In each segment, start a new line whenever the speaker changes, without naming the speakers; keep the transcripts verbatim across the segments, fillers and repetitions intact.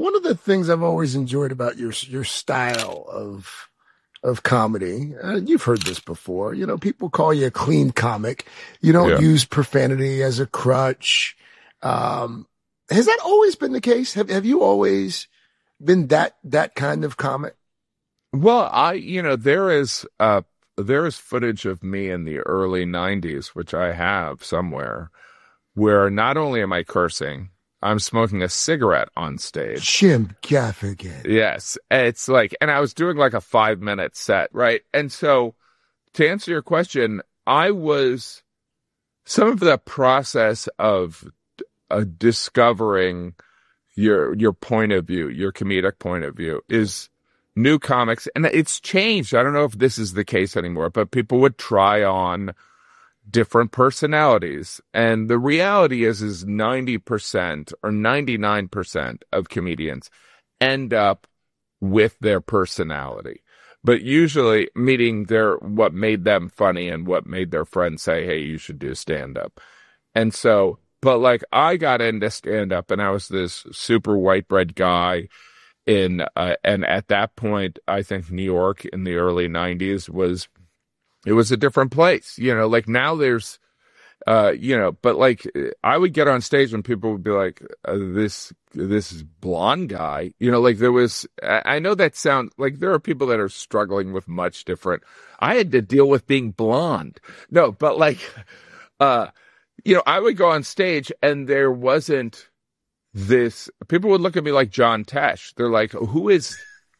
one of the things I've always enjoyed about your your style of of comedy, uh, you've heard this before. You know, people call you a clean comic. You don't
Yeah.
use profanity as a crutch. Um, has that always been the case? Have Have you always been that that kind of comic?
Well, I, you know, there is uh there is footage of me in the early nineties, which I have somewhere, where not only am I cursing, I'm smoking a cigarette on stage.
Jim Gaffigan.
Yes, it's like, and I was doing like a five minute set, right? And so, to answer your question, I was some of the process of uh, discovering your your point of view, your comedic point of view, is new comics, and it's changed. I don't know if this is the case anymore, but people would try on different personalities, and the reality is is ninety percent or ninety-nine percent of comedians end up with their personality, but usually meeting their what made them funny and what made their friends say, hey, you should do stand up. And so, but like, I got into stand up and I was this super white bread guy in uh, and at that point, I think New York in the early nineties was it was a different place, you know, like now there's, uh, you know, but like I would get on stage and people would be like, uh, this, this blonde guy, you know, like there was, I, I know that sound like there are people that are struggling with much different. I had to deal with being blonde. No, but like, uh, you know, I would go on stage and there wasn't this, people would look at me like John Tesh. They're like, who is,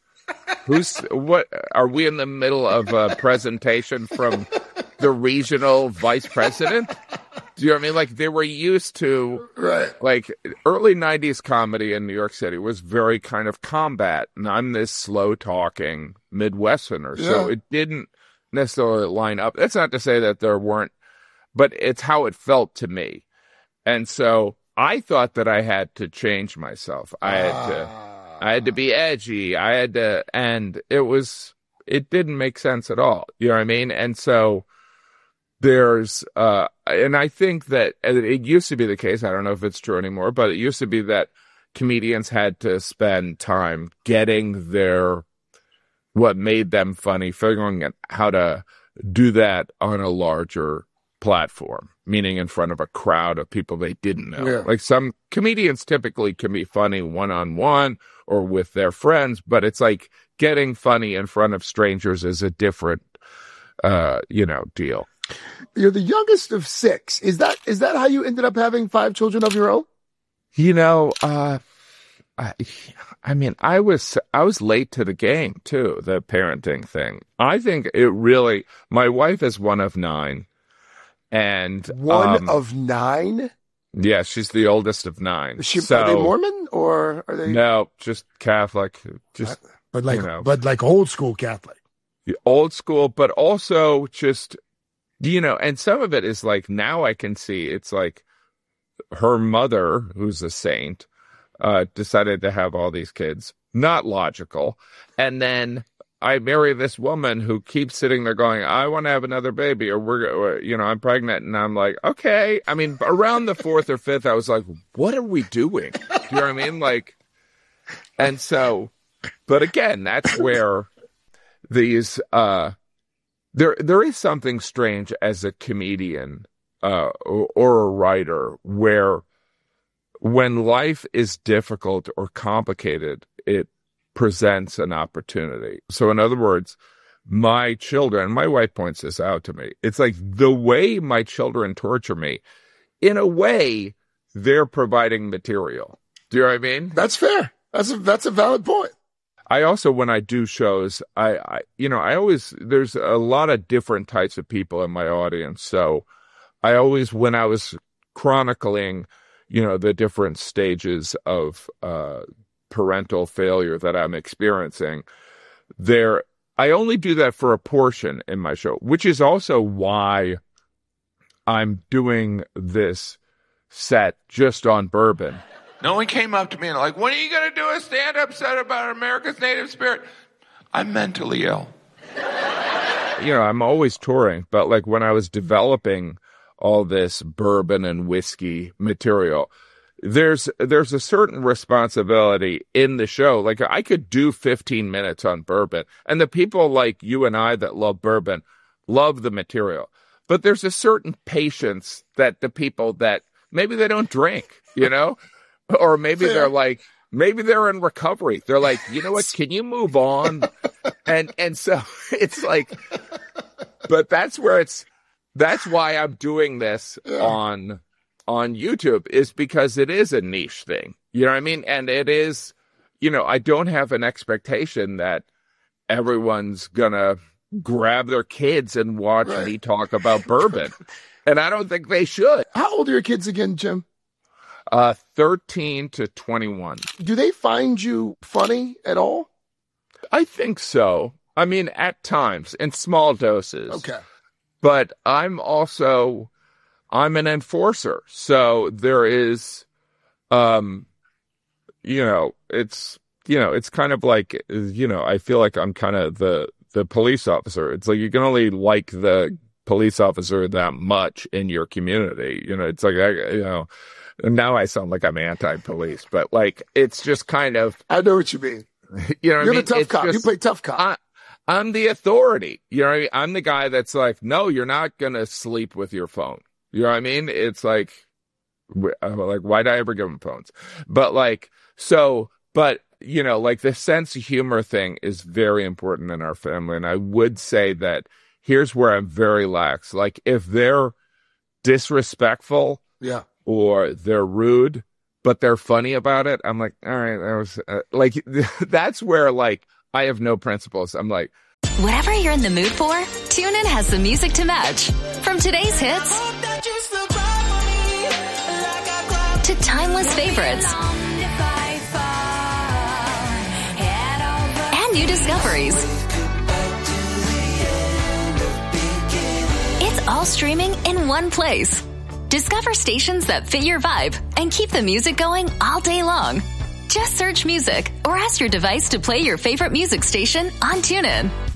Who's what? Are we in the middle of a presentation from the regional vice president? Do you know what I mean? Like they were used to,
Right.
like early nineties comedy in New York City was very kind of combat, and I'm this slow talking Midwesterner,
Yeah.
so it didn't necessarily line up. That's not to say that there weren't, but it's how it felt to me, and so I thought that I had to change myself. I had to.
Ah.
I had to be edgy. I had to, and it was, it didn't make sense at all. You know what I mean? And so there's, uh, and I think that it used to be the case. I don't know if it's true anymore, but it used to be that comedians had to spend time getting their, what made them funny, figuring out how to do that on a larger platform, meaning in front of a crowd of people they didn't know.
Yeah.
Like some comedians typically can be funny one-on-one or with their friends, but it's like getting funny in front of strangers is a different, uh, you know, deal.
You're the youngest of six. Is that is that how you ended up having five children of your own?
You know, uh, I, I mean, I was I was late to the game too, the parenting thing. I think it really, my wife is one of nine. And
One
um,
of nine?
yeah, she's the oldest of nine.
Is she,
so,
are they Mormon or are they?
No, just Catholic. Just
But like,
you know.
but like old school Catholic.
old school, but also just, you know, and some of it is like, now I can see it's like her mother, who's a saint, uh, decided to have all these kids. Not logical. And then I marry this woman who keeps sitting there going, I want to have another baby, or we're, or, you know, I'm pregnant. And I'm like, okay. I mean, around the fourth or fifth, I was like, what are we doing? Do you know what I mean? Like, and so, but again, that's where these, uh, there, there is something strange as a comedian, uh, or, or a writer where when life is difficult or complicated, it presents an opportunity. So in other words, my children, my wife points this out to me. It's like the way my children torture me, in a way, they're providing material. Do you know what I mean?
That's fair. That's a, that's a valid point.
I also, when I do shows, I, I, you know, I always, there's a lot of different types of people in my audience. So I always, when I was chronicling, you know, the different stages of, uh, parental failure that I'm experiencing there, I only do that for a portion in my show, which is also why I'm doing this set just on bourbon. No one came up to me and like, when are you going to do a stand-up set about America's native spirit? I'm mentally ill. You know, I'm always touring, but like when I was developing all this bourbon and whiskey material, there's there's a certain responsibility in the show. Like I could do fifteen minutes on bourbon, and the people like you and I that love bourbon love the material. But there's a certain patience that the people that maybe they don't drink, you know, or maybe they're like, maybe they're in recovery. They're like, you know what? Can you move on? and and so it's like, but that's where it's. That's why I'm doing this yeah. on on YouTube, is because it is a niche thing. You know what I mean? And it is, you know, I don't have an expectation that everyone's gonna grab their kids and watch right. me talk about bourbon. And I don't think they should.
How old are your kids again, Jim?
Uh, thirteen to twenty-one.
Do they find you funny at all?
I think so. I mean, at times, in small doses.
Okay.
But I'm also, I'm an enforcer. So there is, um, you know, it's, you know, it's kind of like, you know, I feel like I'm kind of the, the police officer. It's like you can only like the police officer that much in your community. You know, it's like, I, you know, now I sound like I'm anti-police, but like, it's just kind of.
I know what you mean.
You know what
You're
I mean?
the tough
It's
cop.
just,
You play tough cop.
I, I'm the authority. You know what I mean? I'm the guy that's like, no, you're not going to sleep with your phone. You know what I mean? It's like, I'm like, why'd I ever give them phones? But like, so, but, you know, like the sense of humor thing is very important in our family. And I would say that here's where I'm very lax. Like if they're disrespectful
yeah,
or they're rude, but they're funny about it, I'm like, all right, that was uh, like, that's where like, I have no principles. I'm like,
whatever you're in the mood for, TuneIn has the music to match. From today's hits to timeless favorites and new discoveries. It's all streaming in one place. Discover stations that fit your vibe and keep the music going all day long. Just search music or ask your device to play your favorite music station on TuneIn.